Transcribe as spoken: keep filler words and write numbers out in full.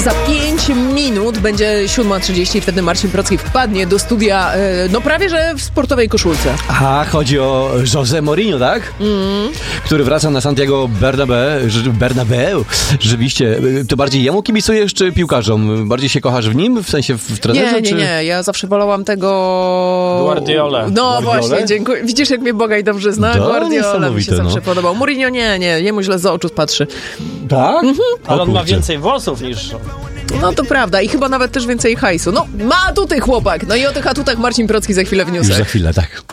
Za pięć minut będzie siódma trzydzieści i wtedy Marcin Procki wpadnie do studia, no prawie że w sportowej koszulce. A, chodzi o José Mourinho, tak? Mm. Który wraca na Santiago Bernabeu. Bernabeu. Rzeczywiście. To bardziej jemu kibicujesz, czy piłkarzom? Bardziej się kochasz w nim? W sensie w trenerze? Nie, nie, czy... nie. Ja zawsze wolałam tego... Guardiolę. No Guardiolę? właśnie, dziękuję. Widzisz, jak mnie Bogaj dobrze zna? Da, Guardiola mi się zawsze no. podobał. Mourinho nie, nie. Jemu źle z oczu patrzy. Tak? Mhm. Ale on ma więcej włosów niż... No to prawda i chyba nawet też więcej hajsu. No ma atuty chłopak. No i o tych atutach Marcin Procki za chwilę wniósł. Już za chwilę, tak.